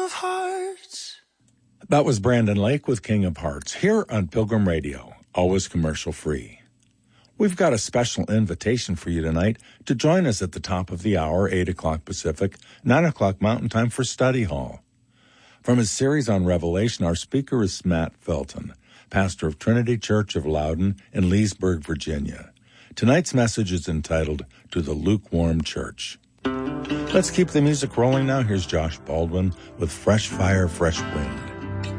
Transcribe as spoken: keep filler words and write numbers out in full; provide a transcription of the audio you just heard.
of Hearts. That was Brandon Lake with King of Hearts, here on Pilgrim Radio, always commercial-free. We've got a special invitation for you tonight to join us at the top of the hour, eight o'clock Pacific, nine o'clock Mountain Time for Study Hall. From his series on Revelation, our speaker is Matt Felton, pastor of Trinity Church of Loudon in Leesburg, Virginia. Tonight's message is entitled, To the Lukewarm Church. Let's keep the music rolling now. Here's Josh Baldwin with Fresh Fire, Fresh Wind.